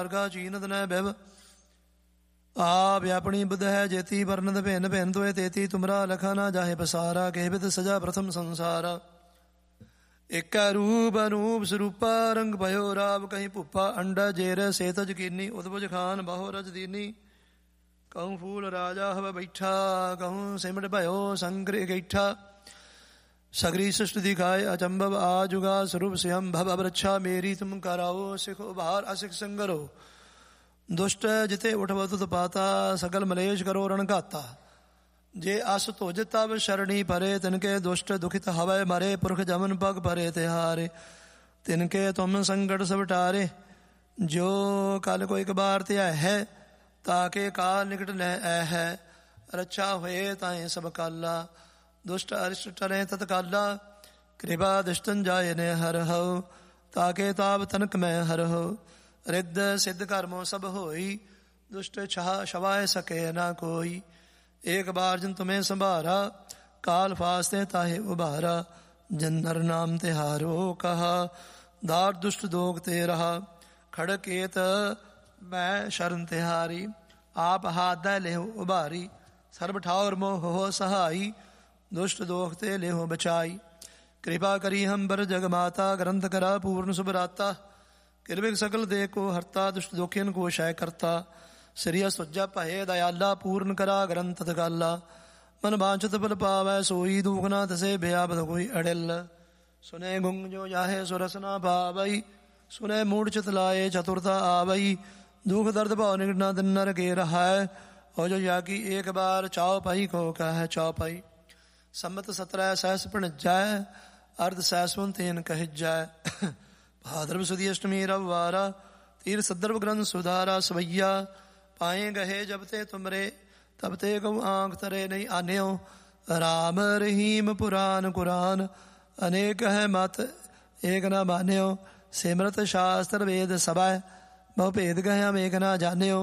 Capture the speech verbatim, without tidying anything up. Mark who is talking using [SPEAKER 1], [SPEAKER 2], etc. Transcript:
[SPEAKER 1] ਵਰਗਾ ਚੀਨਤ ਨੈ ਬਿਵ ਆਪ ਆਪਣੀ ਬੁੱਧ ਹੈ ਜੇਤੀ ਵਰਨਦ ਭਿੰਨ ਭਿੰਨ ਤੋਏ ਤੇਤੀ ਤੁਮਰਾ ਲਖਾ ਨਾ ਜਾਹੇ ਪਸਾਰਾ ਕਹਿ ਬਿਦ ਸਜਾ ਪ੍ਰਥਮ ਸੰਸਾਰਾ ਏਕੈ ਰੂਪ ਅਨੂਪ ਸਰੂਪਾ ਰੰਗ ਭਇਓ ਰਾਵ ਕਹੀਂ ਭੁੱਪਾ ਅੰਡਾ ਜੇਰ ਸੇਤ ਯਕੀਨੀ ਉਦਭੁਜ ਖਾਨ ਬਹੁ ਰਜ ਦੀਨੀ कहूँ फूल राजा हव बैठा कहूँ सिमट भयो संग्रह गैठा सगरी सृष्ट दिखाए अचंभव आजुगा स्वरूप स्वयं भव अवरक्षा मेरी तुम कराओ सिखो बाहर असिख संगरो दुष्ट जिते उठव तुत पाता सकल मलेश करो रण घाता जे अस तुझ तब शरणी परे तिनके दुष्ट दुखित हवै मरे पुरख जमन पग परे तिहारे तिनके तुम संकट सब टारे जो कल को एक बार त्या है ताके काल निकट न ऐ है रक्षा हुए ताए सब काला दुष्ट अरिष्ट टरे तत्काला कृपा दुष्टन जाय ने हर हो ताके ताप तनक में हर हो रिद्ध सिद्ध कर्मों सब होई दुष्ट छह शवाय सके ना कोई एक बार जन तुम्हें संभारा काल फास्ते ताहे उबारा जन नर नाम तिहारो कहा दार दुष्ट दोग ते रहा खड़केत मैं शरण तिहारी आप हाथ दै लेहो उबारी सर्ब ठावर मोह हो सहाई दुष्ट दोख ते लेहो बचाई कृपा करी हम बर जग माता ग्रंथ करा पूर्ण सुभराता किरविक सकल दे को हरता दुष्ट दोखियन को शय करता श्रिय सुज्जा पहे दयाला पूर्ण करा ग्रंथ तकाला मन बांछत बल पावै सोई दुखना तसे भयाबद कोई अड़िल सुने गुंग जो जाहे सुरसना पावई सुने मूढ़ चित लाए चतुरता आवई दुख दर्द भाव निकट ना दिन नर के रहा है और जो यागी एक बार चाव पाई को कह है चाव पाई सम्मत सत्रह सहस पण जाय अर्ध सहसवन तेन कह जाय भाद्रव सुदी अष्टमी रविवारा तीर सदर्भ ग्रंथ सुधारा सवैया पाए गहे जब ते तुमरे तब ते गौ आंख तरे नहीं आन्यो राम रहीम पुराण कुरान अनेक है मत एक न मान्यो सिमरत शास्त्र वेद सबाय बहु भेद गह्या मेघ ना जान्यो